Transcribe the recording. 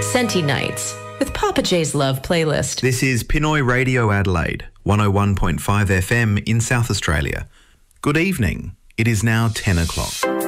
Scenty Nights with Papa J's Love Playlist. This is Pinoy Radio Adelaide, 101.5 FM in South Australia. Good evening. It is now 10 o'clock.